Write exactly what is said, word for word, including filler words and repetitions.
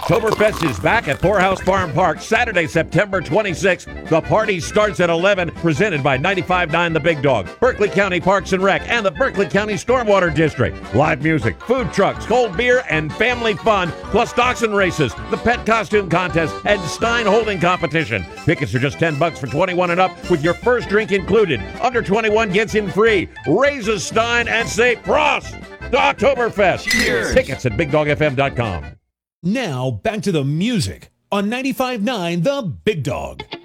Oktoberfest is back at Poorhouse Farm Park Saturday, September twenty-sixth. The party starts at eleven, presented by ninety-five point nine The Big Dog, Berkeley County Parks and Rec, and the Berkeley County Stormwater District. Live music, food trucks, cold beer, and family fun, plus dachshund races, the pet costume contest, and Stein holding competition. Tickets are just ten bucks for twenty-one and up, with your first drink included. Under twenty-one gets in free. Raise a Stein and say Prost to Oktoberfest. Cheers. Tickets at big dog f m dot com. Now, back to the music on ninety-five point nine The Big Dog.